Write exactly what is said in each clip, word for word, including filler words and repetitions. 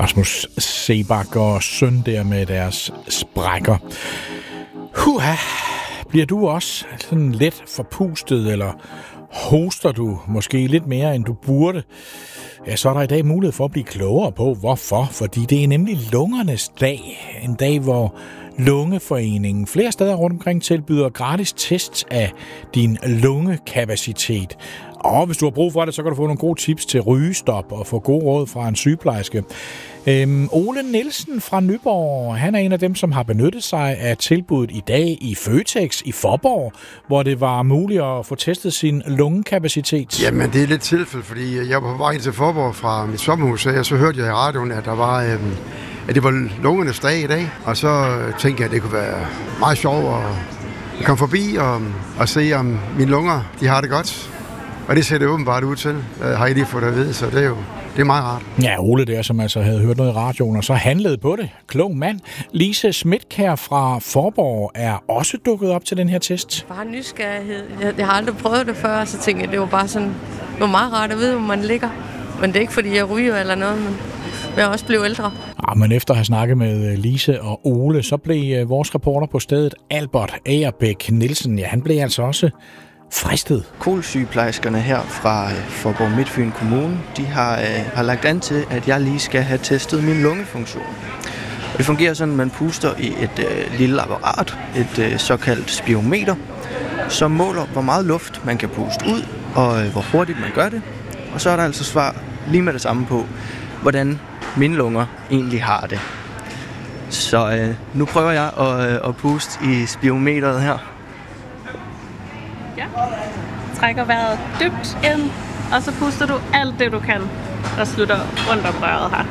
Rasmus Seebach og Søn der med deres sprækker. Huha, bliver du også sådan let forpustet, eller hoster du måske lidt mere, end du burde? Ja, så er der i dag mulighed for at blive klogere på, hvorfor. Fordi det er nemlig lungernes dag. En dag, hvor Lungeforeningen flere steder rundt omkring tilbyder gratis test af din lungekapacitet. Og hvis du har brug for det, så kan du få nogle gode tips til rygestop og få gode råd fra en sygeplejerske. Øhm, Ole Nielsen fra Nyborg, han er en af dem, som har benyttet sig af tilbuddet i dag i Føtex i Faaborg, hvor det var muligt at få testet sin lungekapacitet. Jamen, det er lidt tilfælde, fordi jeg var på vej til Faaborg fra mit sommerhus, og så hørte jeg i radioen, at der var... Øhm at det var lungernes dag i dag, og så tænkte jeg, at det kunne være meget sjovt at komme forbi og, og se, om mine lunger de har det godt. Og det ser det åbenbart ud til, har I lige fået det at vide, så det er jo det er meget rart. Ja, Ole der, som altså havde hørt noget i radioen, og så handlede på det. Klog mand. Lise Schmidtkjær fra Faaborg er også dukket op til den her test. Bare nysgerrighed. Jeg, jeg har aldrig prøvet det før, så tænkte jeg, det var bare sådan, det var meget rart at vide, hvor man ligger. Men det er ikke, fordi jeg ryger eller noget, men jeg er også blevet ældre. Ja, men efter at have snakket med Lise og Ole, så blev vores reporter på stedet, Albert Agerbæk Nielsen, ja, han blev altså også fristet. Kolsygeplejerskerne her fra Faaborg Midtfyn Kommune, de har, øh, har lagt an til, at jeg lige skal have testet min lungefunktion. Og det fungerer sådan, at man puster i et øh, lille apparat, et øh, såkaldt spirometer, som måler, hvor meget luft man kan puste ud, og øh, hvor hurtigt man gør det. Og så er der altså svar lige med det samme på, hvordan mine lunger egentlig har det. Så øh, nu prøver jeg at, øh, at puste i spirometeret her. Ja. Trækker vejret dybt ind, og så puster du alt det, du kan, der slutter rundt om røret her.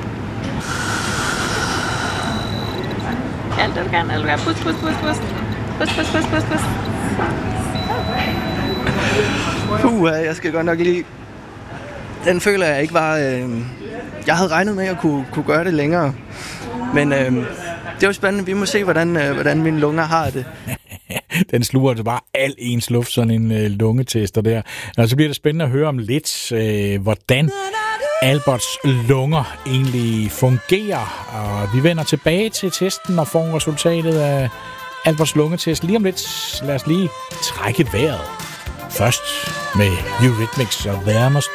Alt det, du kan, alt det, du kan. Pust, pust, pust, pust. Pust, pust, pust, pust, pust. Puh, jeg skal godt nok lige... Den føler jeg ikke var... Øh... Jeg havde regnet med, at jeg kunne, kunne gøre det længere. Men øh... det var spændende. Vi må se, hvordan, øh, hvordan mine lunger har det. Den sluger altså bare al ens luft, sådan en øh, lungetester der. Og så bliver det spændende at høre om lidt, øh, hvordan Alberts lunger egentlig fungerer. Og vi vender tilbage til testen og får resultatet af Alberts lungetest lige om lidt. Lad os lige trække vejret. Først med Eurythmics og There Must